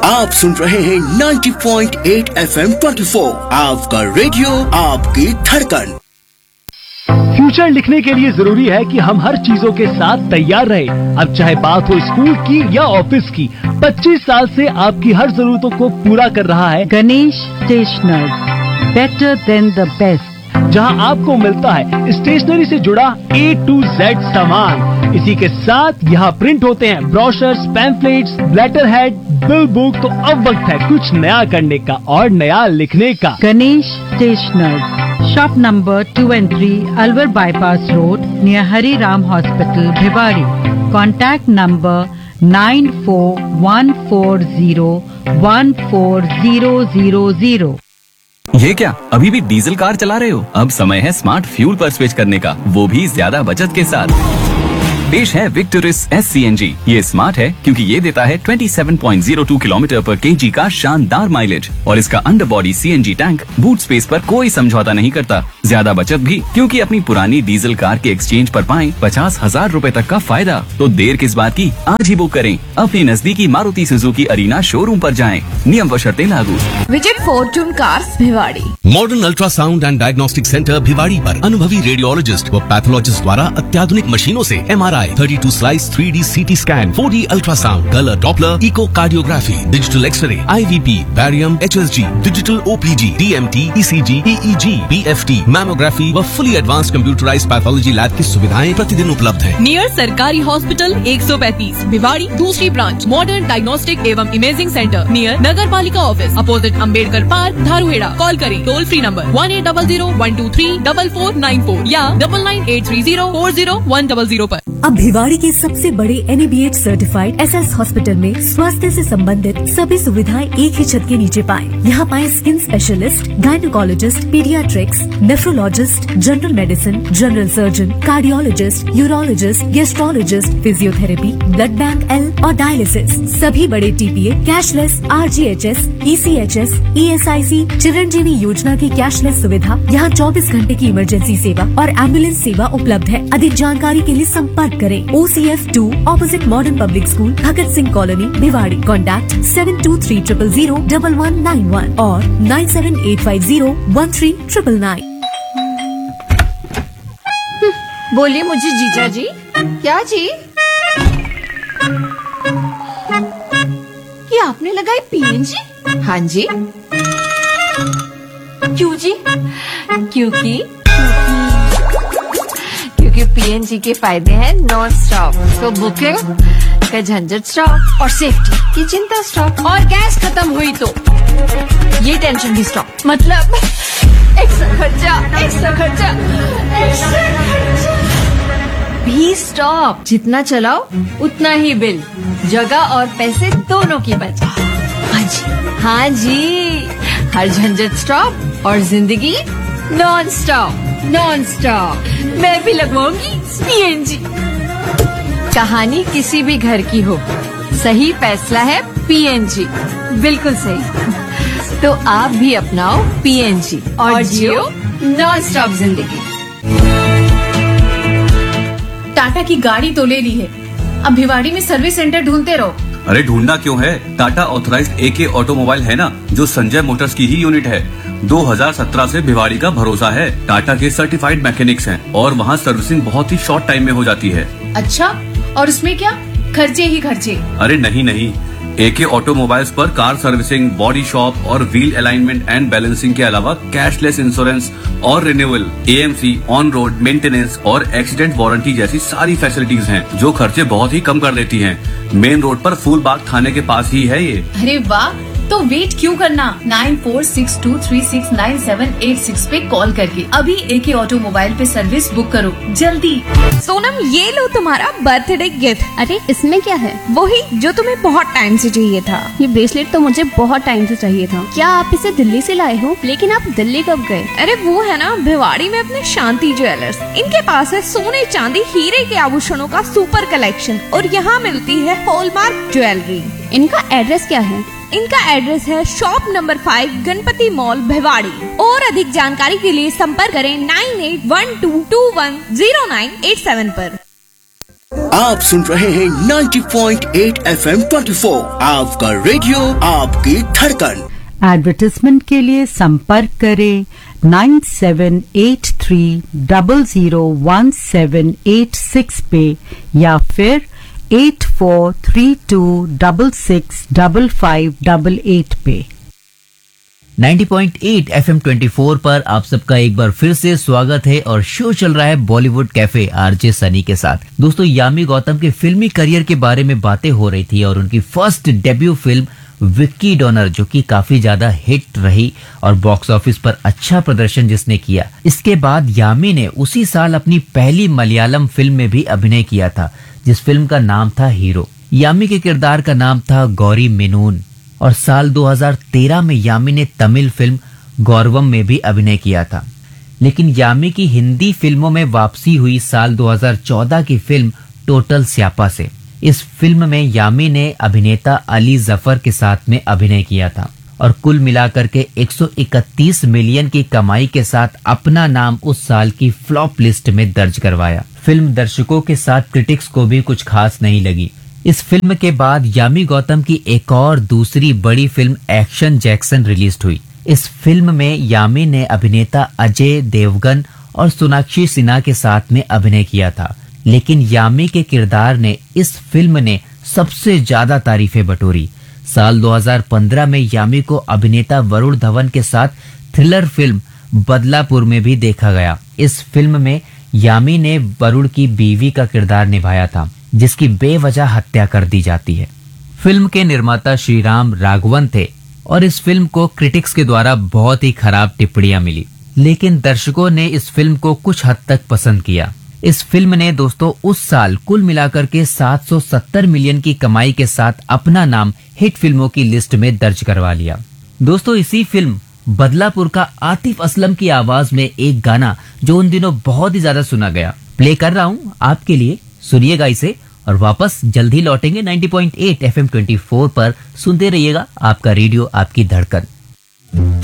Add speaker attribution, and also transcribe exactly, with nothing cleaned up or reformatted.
Speaker 1: आप सुन रहे हैं नब्बे पॉइंट आठ एफ एम चौबीस, आपका रेडियो, आपकी धड़कन।
Speaker 2: फ्यूचर लिखने के लिए जरूरी है कि हम हर चीजों के साथ तैयार रहें। अब चाहे बात हो स्कूल की या ऑफिस की, पच्चीस साल से आपकी हर जरूरतों को पूरा कर रहा है
Speaker 3: Ganesh stationers, better than the best,
Speaker 2: जहां आपको मिलता है स्टेशनरी से जुड़ा ए टू जेड सामान। इसी के साथ यहाँ प्रिंट होते हैं brochures, pamphlets, letter head, bill book. तो अब वक्त है कुछ नया करने का और नया लिखने का।
Speaker 3: Ganesh stationers, shop number two and three, Alwar bypass road, near Hari Ram hospital, Bhiwadi. Contact number nine four one four zero one four zero zero zero.
Speaker 4: ये क्या, अभी भी डीजल कार चला रहे हो? अब समय है स्मार्ट फ्यूल पर स्विच करने का, वो भी ज्यादा बचत के साथ। पेश है Victoris S C N G. ये स्मार्ट है क्योंकि ये देता है सत्ताईस पॉइंट ज़ीरो टू किलोमीटर पर केजी का शानदार माइलेज, और इसका underbody C N G tank boot space पर कोई समझौता नहीं करता। ज्यादा बचत भी क्योंकि अपनी पुरानी डीजल कार के एक्सचेंज पर पाएं पचास हजार रूपए तक का फायदा। तो देर किस बात की, आज ही बुक करें। अपनी नजदीकी मारुति सुजुकी अरीना शोरूम पर जाएं। नियम व शर्तें लागू।
Speaker 5: Visit Fortune cars Bhiwadi.
Speaker 6: Modern ultrasound and diagnostic centre Bhiwadi पर अनुभवी रेडियोलॉजिस्ट व पैथोलॉजिस्ट द्वारा अत्याधुनिक मशीनों से एम आर आई, thirty two slice three D C T scan, four D ultrasound, colour Doppler, eco cardiography, digital x ray, आई V P, barium, H S G, digital O P G, D M T, ई सी जी, ई ई जी, B F T, mammography व fully advance computerised pathology lab की सुविधाएं प्रतिदिन उपलब्ध है।
Speaker 5: Near सरकारी hospital एक सौ पैंतीस, भिवाड़ी। दूसरी ब्रांच मॉडर्न डायग्नोस्टिक एवं इमेजिंग सेंटर नियर नगर पालिका office, opposite Ambedkar park, Dharuhera. Call करें toll free number one eight double zero one two three double four nine four या double nine eight three zero four zero one double zero पर।
Speaker 7: अब भिवाड़ी के सबसे बड़े N A B H certified S S hospital में स्वास्थ्य से संबंधित सभी सुविधाएं एक ही छत के नीचे पाएं। यहाँ पाएं skin specialist, gynaecologist, paediatrics, nephrologist, general medicine, general surgeon, cardiologist, urologist, gastrologist, physiotherapy, blood bank L और डायलिसिस। सभी बड़े T P A, cashless, R G H S, E C H S, E S I सी, चिरंजीवी योजना की cashless सुविधा। यहाँ चौबीस घंटे की इमरजेंसी सेवा और एम्बुलेंस सेवा उपलब्ध है। अधिक जानकारी के लिए संपर्क करें ओ C F two, opposite modern public school, Bhagat Singh colony, Bhiwadi. Contact seven to three triple zero double one nine one और nine seven eight five zero one three triple nine.
Speaker 5: बोलिए मुझे जीजा जी। क्या जी? ये आपने लगाई पी एन जी? हाँ जी। क्यों जी? क्योंकि क्योंकि पी एन जी के फायदे हैं नॉन स्टॉप, तो बुकिंग का झंझट स्टॉप और सेफ्टी की चिंता स्टॉप, और गैस खत्म हुई तो ये टेंशन भी स्टॉप। मतलब एक्स्ट्रा खर्चा, एक्स्ट्रा खर्चा, एक्स्ट्रा खर्चा भी स्टॉप। जितना चलाओ उतना ही बिल, जगह और पैसे दोनों की बचत। हाँ जी, हाँ जी, हर झंझट स्टॉप और जिंदगी नॉन स्टॉप। नॉन स्टॉप मैं भी लगवाऊंगी पी एन जी। कहानी किसी भी घर की हो, सही फैसला है पी एन जी। बिल्कुल सही। तो आप भी अपनाओ पी एन जी और जियो नॉन स्टॉप जिंदगी।
Speaker 8: टाटा की गाड़ी तो ले ली है, अब भिवाड़ी में सर्विस सेंटर ढूंढते रहो।
Speaker 4: अरे ढूंढना क्यों है, टाटा ऑथराइज्ड ए के ऑटोमोबाइल है ना, जो संजय मोटर्स की ही यूनिट है। दो हज़ार सत्रह से भिवाड़ी का भरोसा है। टाटा के सर्टिफाइड मैकेनिक्स हैं और वहाँ सर्विसिंग बहुत ही शॉर्ट टाइम में हो जाती है।
Speaker 8: अच्छा, और उसमें क्या खर्चे ही खर्चे? अरे
Speaker 4: नहीं नहीं, ए के ऑटोमोबाइल्स पर कार सर्विसिंग, बॉडी शॉप और व्हील अलाइनमेंट एंड बैलेंसिंग के अलावा कैशलेस इंश्योरेंस और renewal, A M C, on road maintenance और एक्सीडेंट वारंटी जैसी सारी फैसिलिटीज हैं, जो खर्चे बहुत ही कम कर देती हैं। मेन रोड पर फूलबाग थाने के पास ही है ये।
Speaker 8: अरे वाह, तो वेट क्यों करना, nine four six to three six nine seven eight six पे कॉल करके अभी ए के ऑटोमोबाइल पे सर्विस बुक करो जल्दी।
Speaker 5: सोनम, ये लो तुम्हारा बर्थडे गिफ्ट।
Speaker 9: अरे इसमें क्या है?
Speaker 5: वही जो तुम्हें बहुत टाइम से चाहिए था।
Speaker 9: ये ब्रेसलेट तो मुझे बहुत टाइम से चाहिए था। क्या आप इसे दिल्ली से लाए हो? लेकिन आप दिल्ली कब गए?
Speaker 5: अरे वो है ना भिवाड़ी में अपने शांति ज्वेलर्स, इनके पास है सोने चांदी हीरे के आभूषणों का सुपर कलेक्शन और यहाँ मिलती है हॉलमार्क ज्वेलरी।
Speaker 9: इनका एड्रेस क्या है?
Speaker 5: इनका एड्रेस है shop number five, Ganpati mall, Bhiwadi. और अधिक जानकारी के लिए संपर्क करें nine eight one two to one zero nine eight seven पर।
Speaker 1: आप सुन रहे हैं नब्बे पॉइंट आठ एफ एम चौबीस, आपका रेडियो आपकी धड़कन।
Speaker 3: एडवर्टाइजमेंट के लिए संपर्क करें nine seven eight three double zero one seven eight six पे या फिर eight four three to double six double five double eight पे।
Speaker 10: नब्बे पॉइंट आठ एफ एम चौबीस पर आप सबका एक बार फिर से स्वागत है और शो चल रहा है बॉलीवुड कैफे आरजे सनी के साथ। दोस्तों, यामी गौतम के फिल्मी करियर के बारे में बातें हो रही थी और उनकी first debut film Vicky donor, जो कि काफी ज्यादा हिट रही और बॉक्स ऑफिस पर अच्छा प्रदर्शन जिसने किया। इसके बाद यामी ने उसी साल अपनी पहली मलयालम फिल्म में भी अभिनय किया था, जिस फिल्म का नाम था हीरो। यामी के किरदार का नाम था गौरी मेनून और साल दो हज़ार तेरह में यामी ने तमिल फिल्म गौरवम में भी अभिनय किया था। लेकिन यामी की हिंदी फिल्मों में वापसी हुई साल दो हज़ार चौदह की फिल्म टोटल स्यापा से। इस फिल्म में यामी ने अभिनेता अली जफर के साथ में अभिनय किया था और कुल मिलाकर के एक सौ इकतीस मिलियन की कमाई के साथ अपना नाम उस साल की फ्लॉप लिस्ट में दर्ज करवाया। फिल्म दर्शकों के साथ क्रिटिक्स को भी कुछ खास नहीं लगी। इस फिल्म के बाद यामी गौतम की एक और दूसरी बड़ी फिल्म एक्शन जैक्सन रिलीज हुई। इस फिल्म में यामी ने अभिनेता अजय देवगन और सोनाक्षी सिन्हा के साथ में अभिनय किया था, लेकिन यामी के किरदार ने इस फिल्म ने सबसे ज्यादा तारीफें बटोरी। साल दो हज़ार पंद्रह में यामी को अभिनेता वरुण धवन के साथ थ्रिलर फिल्म बदलापुर में भी देखा गया। इस फिल्म में यामी ने वरुण की बीवी का किरदार निभाया था, जिसकी बेवजह हत्या कर दी जाती है। फिल्म के निर्माता श्रीराम राघवन थे और इस फिल्म को क्रिटिक्स के द्वारा बहुत ही खराब टिप्पणियां मिली, लेकिन दर्शकों ने इस फिल्म को कुछ हद तक पसंद किया। इस फिल्म ने दोस्तों उस साल कुल मिलाकर के सात सौ सत्तर मिलियन की कमाई के साथ अपना नाम हिट फिल्मों की लिस्ट में दर्ज करवा लिया। दोस्तों, इसी फिल्म बदलापुर का आतिफ असलम की आवाज में एक गाना जो उन दिनों बहुत ही ज्यादा सुना गया, प्ले कर रहा हूँ आपके लिए। सुनिएगा इसे और वापस जल्द ही लौटेंगे नब्बे पॉइंट आठ एफ एम चौबीस पर। सुनते रहिएगा आपका रेडियो आपकी धड़कन।